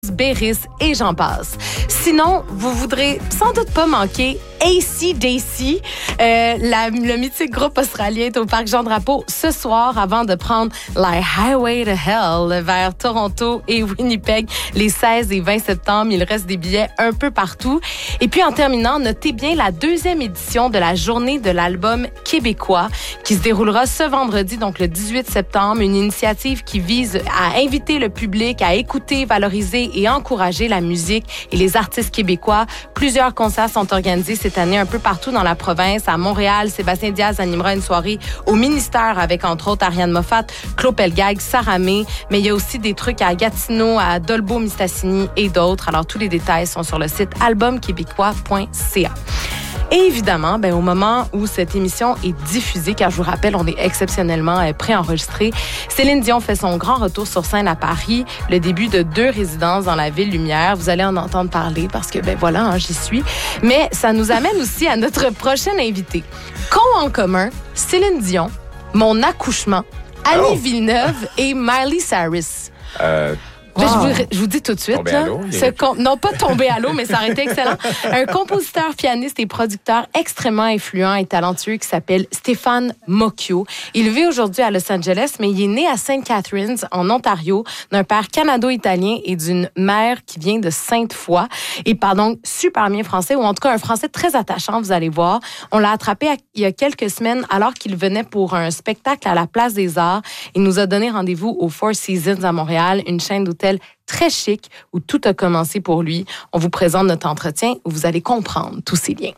Béris et j'en passe. Sinon, vous voudrez sans doute pas manquer AC/DC. Le mythique groupe australien est au Parc Jean-Drapeau ce soir avant de prendre la Highway to Hell vers Toronto et Winnipeg les 16 et 20 septembre. Il reste des billets un peu partout. Et puis en terminant, notez bien la 2e édition de la Journée de l'album québécois qui se déroulera ce vendredi, donc le 18 septembre. Une initiative qui vise à inviter le public à écouter, valoriser et encourager la musique et les artistes québécois. Plusieurs concerts sont organisés cette année un peu partout dans la province. À Montréal, Sébastien Diaz animera une soirée au ministère avec entre autres Ariane Moffat, Claude Pelgag, Sarah May. Mais il y a aussi des trucs à Gatineau, à Dolbeau-Mistassini et d'autres. Alors tous les détails sont sur le site albumquébécois.ca. Et évidemment, au moment où cette émission est diffusée, car je vous rappelle, on est exceptionnellement préenregistré, Céline Dion fait son grand retour sur scène à Paris, le début de 2 résidences dans la Ville Lumière. Vous allez en entendre parler parce que, voilà, j'y suis. Mais ça nous amène aussi à notre prochaine invitée. Qu'ont en commun Céline Dion, Mon accouchement, Annie Villeneuve et Miley Cyrus? Je vous dis tout de suite, non pas tomber à l'eau, mais ça aurait été excellent. Un compositeur, pianiste et producteur extrêmement influent et talentueux qui s'appelle Stéphane Mocchio. Il vit aujourd'hui à Los Angeles, mais il est né à St. Catharines, en Ontario, d'un père canado-italien et d'une mère qui vient de Sainte-Foy et parle donc super bien français, ou en tout cas un français très attachant, vous allez voir. On l'a attrapé il y a quelques semaines alors qu'il venait pour un spectacle à la Place des Arts. Il nous a donné rendez-vous au Four Seasons à Montréal, une chaîne d'hôtels très chic où tout a commencé pour lui. On vous présente notre entretien où vous allez comprendre tous ces liens.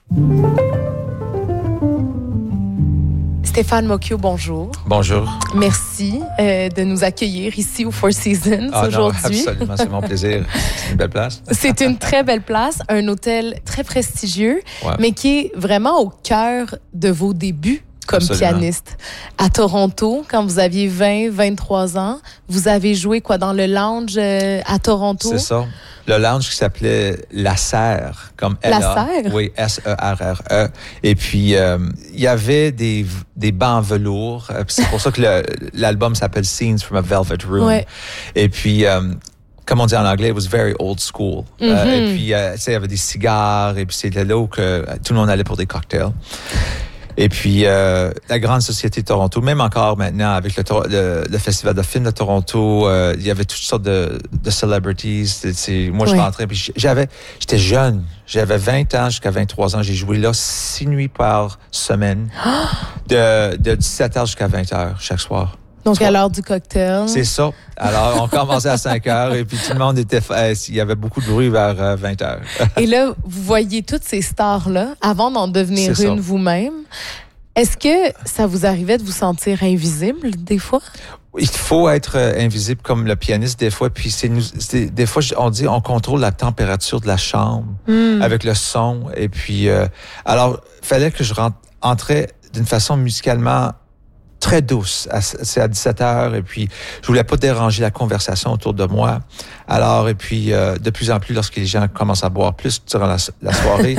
Stéphane Mocchio, bonjour. Bonjour. Merci de nous accueillir ici au Four Seasons aujourd'hui. Non, absolument, c'est mon plaisir. C'est une belle place. C'est une très belle place, un hôtel très prestigieux, mais qui est vraiment au cœur de vos débuts comme pianiste. À Toronto, quand vous aviez 23 ans, vous avez joué dans le lounge à Toronto? C'est ça. Le lounge qui s'appelait La Serre, comme L-A. La Serre? Oui, S-E-R-R-E. Et puis, il y avait des bancs en velours. C'est pour ça que l'album s'appelle Scenes from a Velvet Room. Ouais. Et puis, comme on dit en anglais, it was very old school. Mm-hmm. Et puis, il y avait des cigares, et puis c'était là où tout le monde allait pour des cocktails. Et puis, la grande société de Toronto, même encore maintenant, avec le Festival de films de Toronto, il y avait toutes sortes de celebrities. Moi, je rentrais, puis j'étais jeune. J'avais 20 ans jusqu'à 23 ans. J'ai joué là 6 nuits par semaine, de 17h jusqu'à 20h chaque soir. Donc, à l'heure du cocktail. C'est ça. Alors, on commençait à 5 heures et puis tout le monde il y avait beaucoup de bruit vers 20 heures. Et là, vous voyez toutes ces stars-là avant d'en devenir une vous-même. Est-ce que ça vous arrivait de vous sentir invisible des fois? Il faut être invisible comme le pianiste des fois. Puis des fois, on dit on contrôle la température de la chambre avec le son. Et puis, alors, fallait que je entrais d'une façon musicalement très douce. C'est à 17h et puis je voulais pas déranger la conversation autour de moi. Alors, et puis de plus en plus, lorsque les gens commencent à boire plus durant la soirée,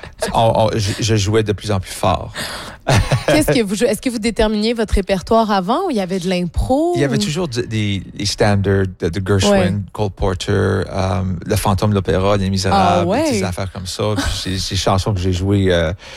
je jouais de plus en plus fort. Qu'est-ce que vous jouez? Est-ce que vous déterminiez votre répertoire avant ou il y avait de l'impro? Il y avait toujours les standards de Gershwin, Cole Porter, Le Fantôme de l'Opéra, Les Misérables, des affaires comme ça. Puis ces chansons que j'ai jouées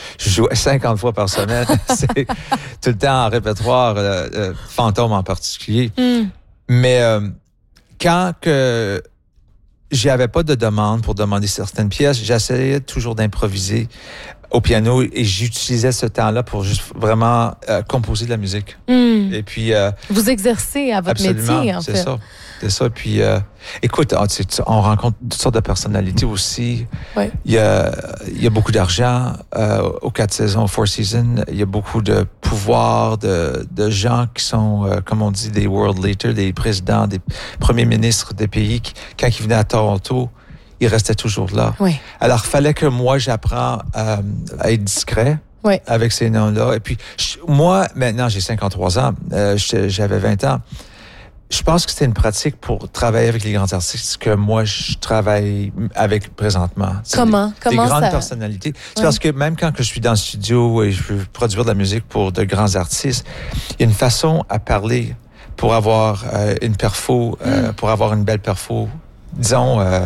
50 fois par semaine. C'est tout le temps en répertoire, Fantôme en particulier. Mais quand que j'avais pas de demande pour demander certaines pièces, j'essayais toujours d'improviser au piano et j'utilisais ce temps-là pour juste vraiment composer de la musique. Et puis vous exercez à votre métier, en fait. C'est ça. Puis écoute, on rencontre toutes sortes de personnalités aussi. Ouais. Il y a beaucoup d'argent aux 4 saisons, aux Four Seasons. Il y a beaucoup de pouvoir, de gens qui sont, comme on dit, des world leaders, des présidents, des premiers ministres des pays qui, quand ils venaient à Toronto, il restait toujours là. Oui. Alors, il fallait que moi, j'apprends à être discret avec ces noms-là. Et puis, moi, maintenant, j'ai 53 ans. J'avais 20 ans. Je pense que c'était une pratique pour travailler avec les grands artistes que moi, je travaille avec présentement. Comment? Des grandes personnalités. C'est parce que même quand je suis dans le studio et je veux produire de la musique pour de grands artistes, il y a une façon à parler pour avoir une perfo, pour avoir une belle perfo disons,